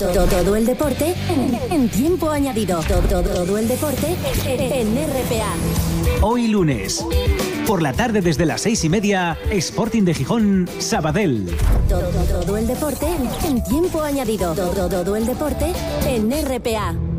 Todo el deporte en tiempo añadido. Todo el deporte en RPA. Hoy lunes, por la tarde desde las 6:30, Sporting de Gijón, Sabadell. Todo el deporte en tiempo añadido. Todo el deporte en RPA.